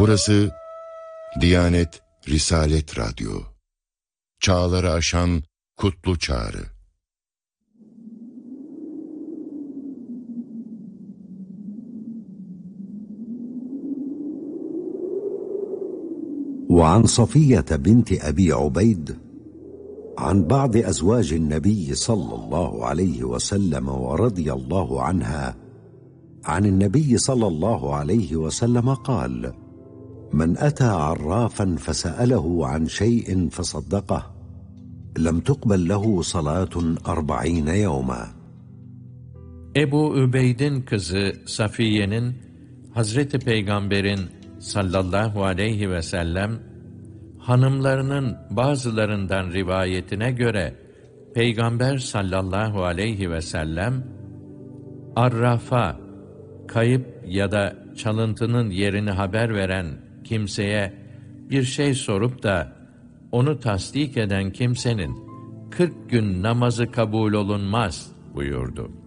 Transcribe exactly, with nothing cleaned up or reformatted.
Burası Diyanet Risalet Radyo. Çağları aşan kutlu çağrı. وعن صفية بنت أبي عبيد عن بعض أزواج النبي صلى الله عليه وسلم ورضي الله عنها عن النبي صلى الله عليه وسلم قال: من أتى عرافا فسأله عن شيء فصدقه لم تقبل له صلاة أربعين يوما. Ebu Übeyd'in kızı Safiye'nin Hazreti Peygamber'in sallallahu aleyhi ve sellem hanımlarının bazılarından rivayetine göre Peygamber sallallahu aleyhi ve sellem arrafa, kayıp ya da çalıntının yerini haber veren kimseye bir şey sorup da onu tasdik eden kimsenin kırk gün namazı kabul olunmaz buyurdu.